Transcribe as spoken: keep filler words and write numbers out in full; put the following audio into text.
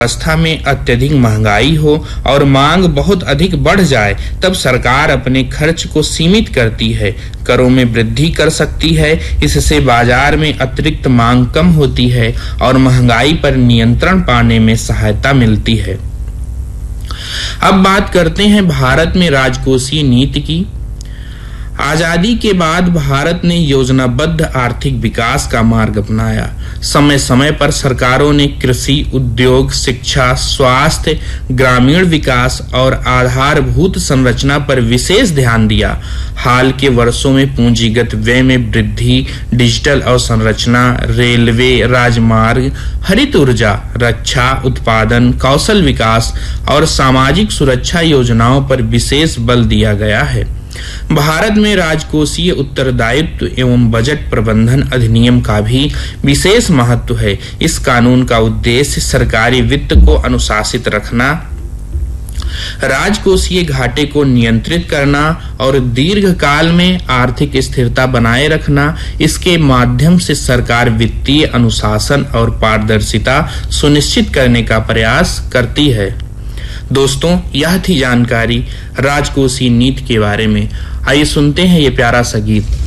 अवस्था में अत्यधिक महंगाई हो और मांग बहुत अधिक बढ़ जाए तब सरकार अपने खर्च को सीमित करती है, करों में वृद्धि कर सकती है। इससे बाजार में अतिरिक्त मांग कम होती है और महंगाई पर नियंत्रण पाने में सहायता मिलती है। अब बात करते हैं भारत में राजकोषीय नीति की। आजादी के बाद भारत ने योजनाबद्ध आर्थिक विकास का मार्ग अपनाया। समय समय पर सरकारों ने कृषि, उद्योग, शिक्षा, स्वास्थ्य, ग्रामीण विकास और आधारभूत संरचना पर विशेष ध्यान दिया। हाल के वर्षों में पूंजीगत व्यय में वृद्धि, डिजिटल अवसंरचना, रेलवे, राजमार्ग, हरित ऊर्जा, रक्षा उत्पादन, कौशल विकास और सामाजिक सुरक्षा योजनाओं पर विशेष बल दिया गया है। भारत में राजकोषीय उत्तरदायित्व एवं बजट प्रबंधन अधिनियम का भी विशेष महत्व है। इस कानून का उद्देश्य सरकारी वित्त को अनुशासित रखना, राजकोषीय घाटे को नियंत्रित करना और दीर्घकाल में आर्थिक स्थिरता बनाए रखना। इसके माध्यम से सरकार वित्तीय अनुशासन और पारदर्शिता सुनिश्चित करने का प्रयास करती है। दोस्तों, यह थी जानकारी राजकोषीय नीति के बारे में। आइए सुनते हैं ये प्यारा सा गीत।